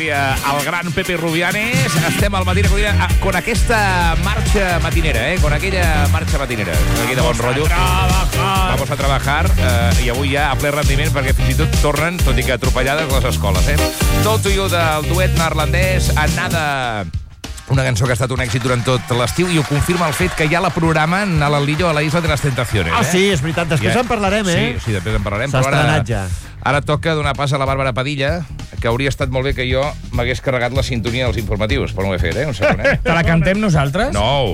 el gran Pepe Rubianes. Estem al Matina Codina con aquesta marxa matinera, con aquella marxa matinera. Aquí de bon rotllo. Vamos a trabajar. I avui ja a ple rendiment, perquè fins i tot tornen, tot i que atropellades, les escoles. Tot to you del duet neerlandès Anada. Una cançó que ha estat un èxit durant tot l'estiu i ho confirma el fet que ja la programen a l'Alillo a la Isla de las Tentaciones. Ah, sí, és veritat. Després en parlarem, Sí, després en parlarem. S'ha estrenat ja. Ara toca donar pas a la Bàrbara Padilla, que hauria estat molt bé que jo m'hagués carregat la sintonia dels informatius, però no ho he fet, un segon, Te la cantem nosaltres? No.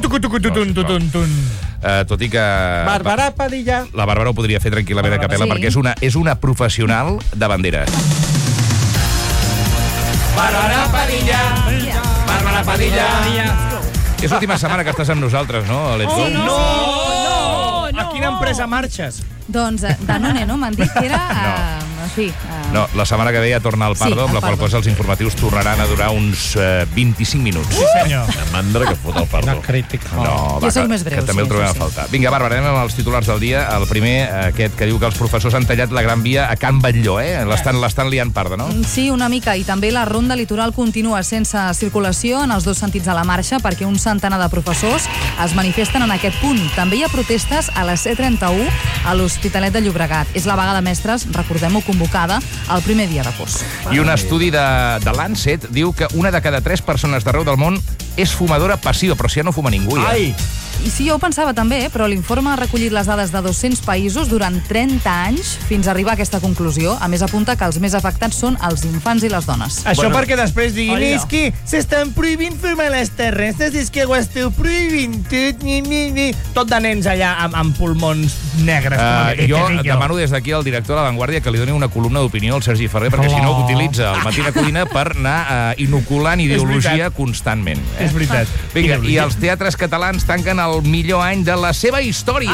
Tot i que... Bàrbara Padilla. La Bàrbara ho podria fer tranquil·lament a capella, perquè és una professional de banderes. Bàrbara Padilla. Bàrbara Padilla. És l'última setmana que estàs amb nosaltres, no, Let's Go? No! A quina empresa marxes? Doncs Danone, no? M'han dit que era... No, la setmana que ve ja torna al Pardo, amb la qual cosa els informatius tornaran a durar uns 25 minuts. Sí, senyor. La mandra que fot el Pardo. Una crítica. No, Jo soc més breu, que també el trobem a faltar. Vinga, Bàrbara, anem amb els titulars del dia. El primer, aquest que diu que els professors han tallat la Gran Via a Can Batlló, L'estan liant parda, no? Sí, una mica. I també la ronda litoral continua sense circulació en els dos sentits de la marxa, perquè un centenar de professors es manifesten en aquest punt. També hi ha protestes a la C31 a l'Hospitalet de Llobregat. És la vaga de mestres, recordem-ho, convocada el primer dia de curs. I un estudi de Lancet diu que una de cada 3 persones d'arreu del món és fumadora passiva, però si ja no fuma ningú, ja. Ai! I sí, jo ho pensava també, però l'informe ha recollit les dades de 200 països durant 30 anys fins a arribar a aquesta conclusió. A més, apunta que els més afectats són els infants i les dones. Això perquè després diguin, és que s'estan prohibint fumar les terrestres, és que ho esteu prohibint tot, tot de nens allà amb pulmons negres. Jo demano des d'aquí al director de La Vanguardia que li doni una columna d'opinió al Sergi Ferrer, perquè si no utilitza el Matina Codina per anar inoculant ideologia constantment. És veritat. Vinga, i els teatres catalans tanquen el millor any de la seva història.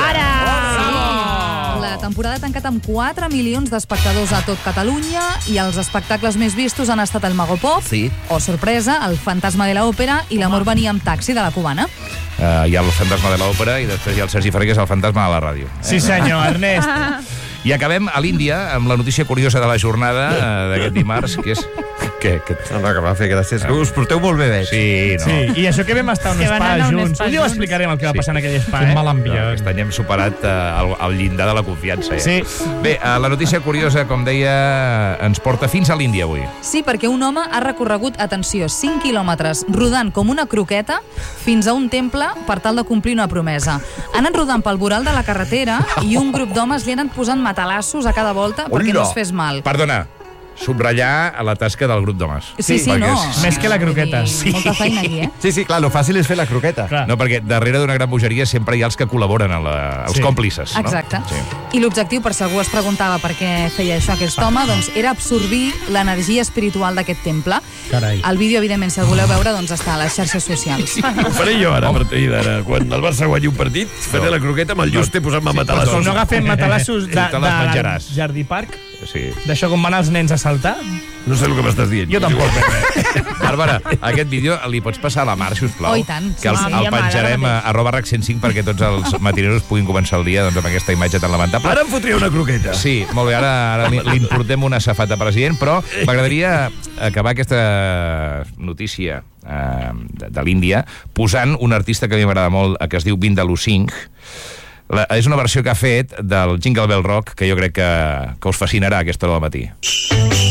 La temporada ha tancat amb 4 milions d'espectadors a tot Catalunya i els espectacles més vistos han estat el Mago Pop, o sorpresa, el Fantasma de l'Òpera i L'amor venia amb taxi de la Cubana. Hi ha el Fantasma de l'Òpera i després hi ha el Sergi Ferrer, que és el fantasma de la ràdio. Sí, senyor, Ernest. I acabem a l'Índia amb la notícia curiosa de la jornada d'aquest dimarts, que és... Que va fer gràcies. Us porteu molt bé, veig. Sí, no. Sí, i això que vam estar a un spa junts. Un dia ho explicarem el que va passar en aquell spa, Un mal ambient. Aquest any hem superat el llindar de la confiança. Sí. Bé, la notícia curiosa, com deia, ens porta fins a l'Índia avui. Sí, perquè un home ha recorregut, atenció, 5 quilòmetres rodant com una croqueta fins a un temple per tal de complir una promesa. Han anat rodant pel voral de la carretera i un grup d'homes li han anat posant matalassos a cada volta perquè no es fes mal. Perdona, subratllar la tasca del grup d'homes. Sí, no. Més que la croqueta. Molta feina aquí, Sí, clar, lo fàcil és fer la croqueta. No, perquè darrere d'una gran bogeria sempre hi ha els que col·laboren, els còmplices. Exacte. I l'objectiu, per si algú es preguntava per què feia això aquest home, doncs era absorbir l'energia espiritual d'aquest temple. Carai. El vídeo, evidentment, si el voleu veure, doncs està a les xarxes socials. Ho faré jo ara, a partir d'ara. Quan el Barça guanyi un partit, faré la croqueta amb el Juste posant-me matalassos. Com no agafem matalassos de Jardí Parc, d'això com van els nens a saltar? No sé el que m'estàs dient. Jo tampoc. Bàrbara, aquest vídeo li pots passar a la Mar, si us plau? Oh, i tant. Que el penjarem a @RAC105 perquè tots els matineros puguin començar el dia amb aquesta imatge tan lamentable. Ara em fotria una croqueta. Sí, molt bé, ara li importem una safata president, però m'agradaria acabar aquesta notícia de l'Índia posant un artista que a mi m'agrada molt, que es diu Vindaloo Singh. És una versió que ha fet del Jingle Bell Rock que jo crec que us fascinarà a aquesta hora del matí.